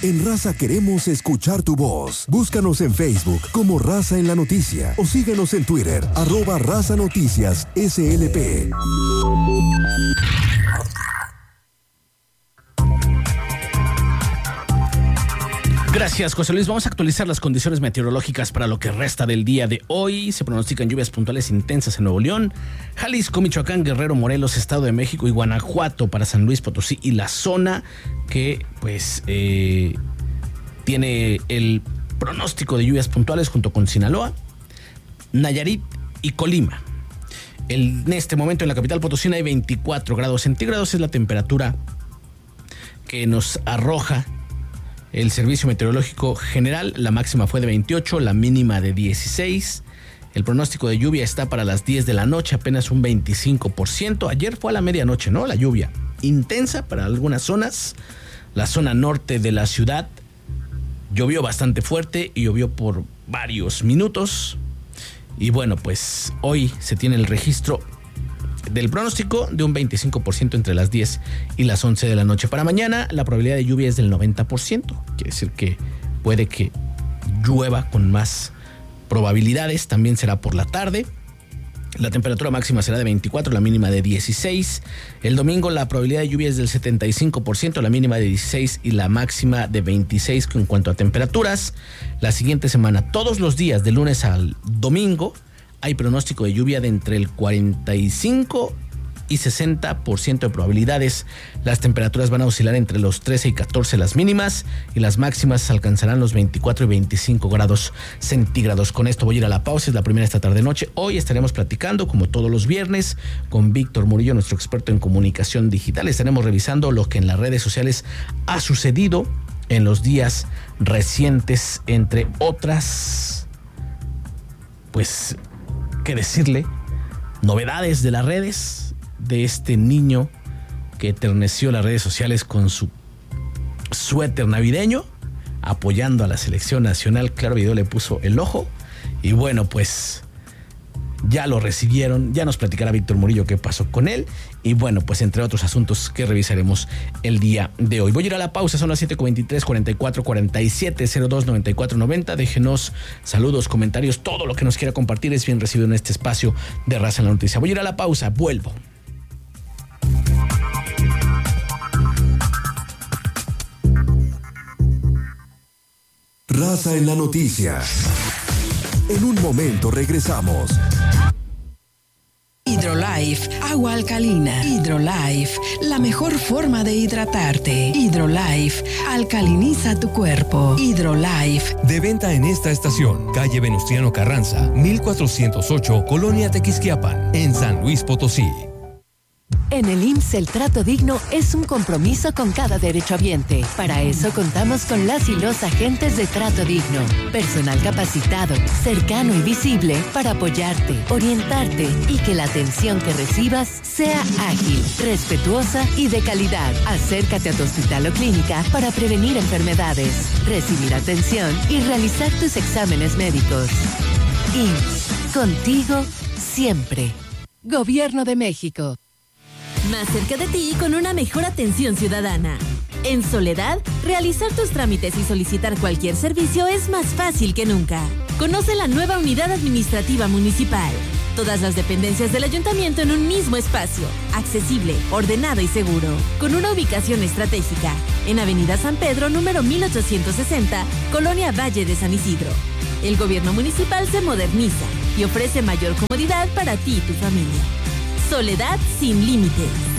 En Raza queremos escuchar tu voz. Búscanos en Facebook como Raza en la Noticia o síguenos en Twitter, @Raza Noticias SLP. Gracias, José Luis. Vamos a actualizar las condiciones meteorológicas para lo que resta del día de hoy. Se pronostican lluvias puntuales intensas en Nuevo León, Jalisco, Michoacán, Guerrero, Morelos, Estado de México y Guanajuato, para San Luis Potosí y la zona que tiene el pronóstico de lluvias puntuales junto con Sinaloa, Nayarit y Colima. En este momento en la capital potosina hay 24 grados centígrados, es la temperatura que nos arroja el Servicio Meteorológico General. La máxima fue de 28, la mínima de 16. El pronóstico de lluvia está para las 10 de la noche, apenas un 25%. Ayer fue a la medianoche, ¿no? La lluvia intensa para algunas zonas. La zona norte de la ciudad llovió bastante fuerte y llovió por varios minutos. Y bueno, pues hoy se tiene el registro del pronóstico de un 25% entre las 10 y las 11 de la noche. Para mañana la probabilidad de lluvia es del 90%. Quiere decir que puede que llueva con más probabilidades. También será por la tarde. La temperatura máxima será de 24, la mínima de 16. El domingo la probabilidad de lluvia es del 75%, la mínima de 16 y la máxima de 26 en cuanto a temperaturas. La siguiente semana, todos los días de lunes al domingo, hay pronóstico de lluvia de entre el 45 y 60% de probabilidades. Las temperaturas van a oscilar entre los 13 y 14 las mínimas y las máximas alcanzarán los 24 y 25 grados centígrados. Con esto voy a ir a la pausa, es la primera esta tarde-noche. Hoy estaremos platicando, como todos los viernes, con Víctor Murillo, nuestro experto en comunicación digital. Estaremos revisando lo que en las redes sociales ha sucedido en los días recientes, entre otras, pues, ¿qué decirle? Novedades de las redes, de este niño que eterneció las redes sociales con su suéter navideño, apoyando a la selección nacional. Claro Video le puso el ojo y bueno, pues ya lo recibieron. Ya nos platicará Víctor Murillo qué pasó con él y bueno, pues entre otros asuntos que revisaremos el día de hoy. Voy a ir a la pausa, son las 7:23, 44 47 02 94 90. Déjenos saludos, comentarios, todo lo que nos quiera compartir es bien recibido en este espacio de Raza en la Noticia. Voy a ir a la pausa, vuelvo. Raza en la Noticia. En un momento regresamos. Hidrolife, agua alcalina. Hidrolife, la mejor forma de hidratarte. Hidrolife, alcaliniza tu cuerpo. Hidrolife. De venta en esta estación, calle Venustiano Carranza, 1408, Colonia Tequisquiapan, en San Luis Potosí. En el IMSS el trato digno es un compromiso con cada derechohabiente. Para eso contamos con las y los agentes de Trato Digno. Personal capacitado, cercano y visible para apoyarte, orientarte y que la atención que recibas sea ágil, respetuosa y de calidad. Acércate a tu hospital o clínica para prevenir enfermedades, recibir atención y realizar tus exámenes médicos. IMSS, contigo siempre. Gobierno de México. Más cerca de ti con una mejor atención ciudadana. En Soledad, realizar tus trámites y solicitar cualquier servicio es más fácil que nunca. Conoce la nueva unidad administrativa municipal. Todas las dependencias del ayuntamiento en un mismo espacio, accesible, ordenado y seguro, con una ubicación estratégica, en Avenida San Pedro, número 1860, Colonia Valle de San Isidro. El gobierno municipal se moderniza y ofrece mayor comodidad para ti y tu familia. Soledad sin límites.